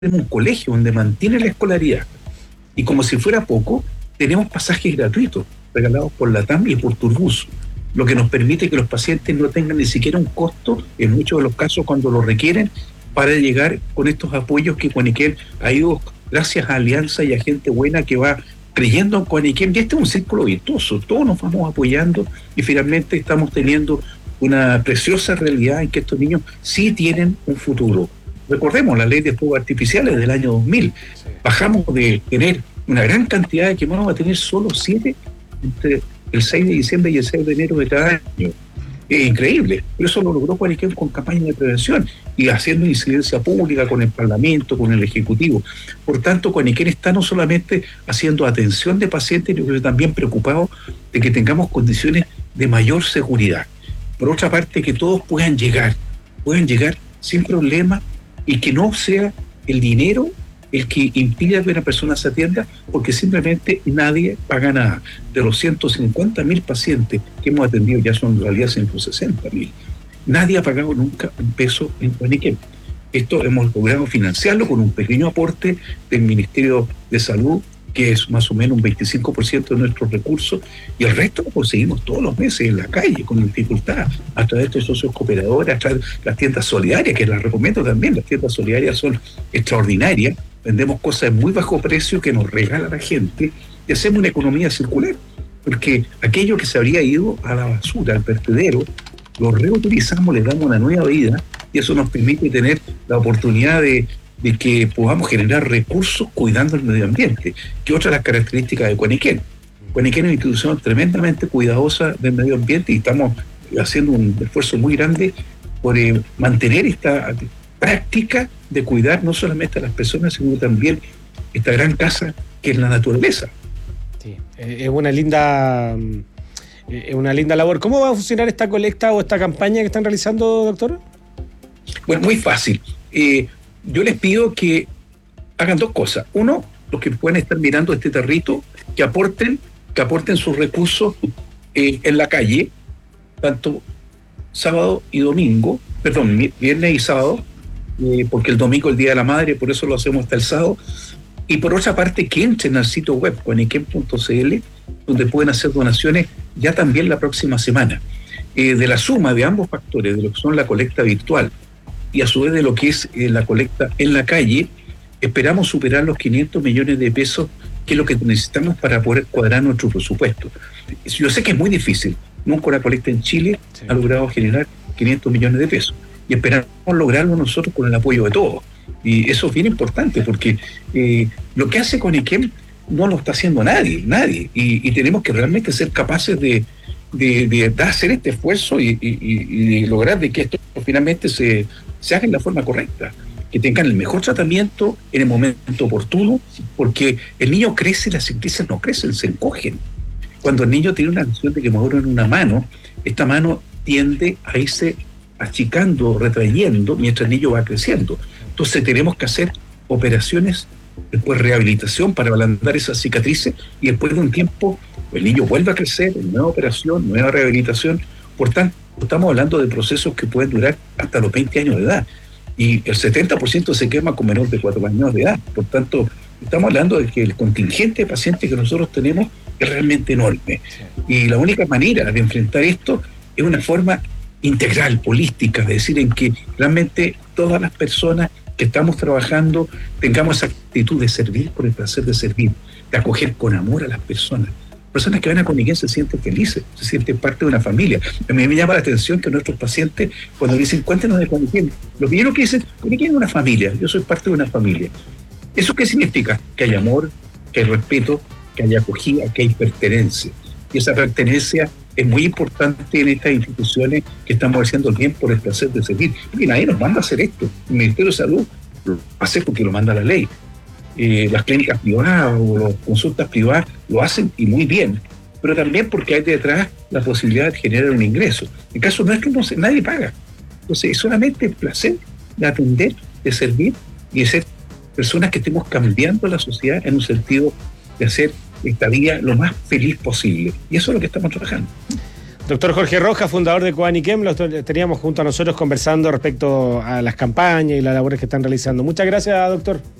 tenemos un colegio donde mantiene la escolaridad. Y como si fuera poco, tenemos pasajes gratuitos regalados por Latam y por Turbus, lo que nos permite que los pacientes no tengan ni siquiera un costo, en muchos de los casos cuando lo requieren, para llegar con estos apoyos que Conequén ha ido gracias a Alianza y a gente buena que va creyendo en Conequén. Y este es un círculo virtuoso, todos nos vamos apoyando y finalmente estamos teniendo una preciosa realidad en que estos niños sí tienen un futuro. Recordemos la ley de fuegos artificiales del año 2000. Sí. Bajamos de tener una gran cantidad de quemados a tener solo 7 entre el 6 de diciembre y el 6 de enero de cada año. Es increíble. Pero eso lo logró Conequén con campañas de prevención y haciendo incidencia pública con el Parlamento, con el Ejecutivo. Por tanto, Conequén está no solamente haciendo atención de pacientes, sino también preocupado de que tengamos condiciones de mayor seguridad. Por otra parte, que todos puedan llegar sin problema y que no sea el dinero el que impida que una persona se atienda, porque simplemente nadie paga nada. De los 150.000 pacientes que hemos atendido, ya son en realidad 160.000, nadie ha pagado nunca un peso en Conequén. Esto hemos logrado financiarlo con un pequeño aporte del Ministerio de Salud, que es más o menos un 25% de nuestros recursos, y el resto lo conseguimos todos los meses en la calle, con dificultad, a través de socios cooperadores, a través de las tiendas solidarias, que las recomiendo también. Las tiendas solidarias son extraordinarias, vendemos cosas de muy bajo precio que nos regala la gente, y hacemos una economía circular, porque aquello que se habría ido a la basura, al vertedero, lo reutilizamos, le damos una nueva vida, y eso nos permite tener la oportunidad de que podamos generar recursos cuidando el medio ambiente, que otra de las características de Conequén. Conequén es una institución tremendamente cuidadosa del medio ambiente y estamos haciendo un esfuerzo muy grande por mantener esta práctica de cuidar no solamente a las personas, sino también esta gran casa que es la naturaleza. Sí, es una linda labor. ¿Cómo va a funcionar esta colecta o esta campaña que están realizando, doctor? Bueno, muy fácil. Yo les pido que hagan dos cosas. Uno, los que pueden estar mirando este tarrito, que aporten sus recursos en la calle, tanto sábado y domingo, viernes y sábado, porque el domingo es el Día de la Madre, por eso lo hacemos hasta el sábado. Y por otra parte, que entren al sitio web conequén.cl, donde pueden hacer donaciones ya también la próxima semana. De la suma de ambos factores, de lo que son la colecta virtual y a su vez de lo que es la colecta en la calle, esperamos superar los 500 millones de pesos, que es lo que necesitamos para poder cuadrar nuestro presupuesto. Yo sé que es muy difícil. Nunca una colecta en Chile ha logrado generar 500 millones de pesos. Y esperamos lograrlo nosotros con el apoyo de todos. Y eso es bien importante, porque lo que hace Conequén no lo está haciendo nadie. Y tenemos que realmente ser capaces de hacer este esfuerzo y lograr de que esto finalmente se haga en la forma correcta, que tengan el mejor tratamiento en el momento oportuno, porque el niño crece, las cicatrices no crecen, se encogen. Cuando el niño tiene una lesión de quemadura en una mano, esta mano tiende a irse achicando, retrayendo, mientras el niño va creciendo. Entonces tenemos que hacer operaciones, después rehabilitación para ablandar esas cicatrices, y después de un tiempo el niño vuelve a crecer, nueva operación, nueva rehabilitación. Por tanto, estamos hablando de procesos que pueden durar hasta los 20 años de edad, y el 70% se quema con menor de 4 años de edad. Por tanto, estamos hablando de que el contingente de pacientes que nosotros tenemos es realmente enorme. Y la única manera de enfrentar esto es una forma integral, holística, es decir, en que realmente todas las personas que estamos trabajando tengamos esa actitud de servir por el placer de servir, de acoger con amor a las personas. Personas que van a Conequén se sienten felices, se sienten parte de una familia. A mí me llama la atención que nuestros pacientes, cuando dicen, cuéntenos de Conequén, lo primero que dicen, Conequén es una familia, yo soy parte de una familia. ¿Eso qué significa? Que hay amor, que hay respeto, que hay acogida, que hay pertenencia. Y esa pertenencia es muy importante en estas instituciones que estamos haciendo el bien por el placer de servir. Porque nadie nos manda a hacer esto. El Ministerio de Salud lo hace porque lo manda la ley. Las clínicas privadas o las consultas privadas lo hacen y muy bien, pero también porque hay detrás la posibilidad de generar un ingreso. En el caso nuestro nadie paga. Entonces es solamente el placer de atender, de servir y de ser personas que estemos cambiando la sociedad en un sentido de hacer esta vida lo más feliz posible. Y eso es lo que estamos trabajando. Doctor Jorge Rojas, fundador de Coaniquem, lo teníamos junto a nosotros conversando respecto a las campañas y las labores que están realizando. Muchas gracias, doctor.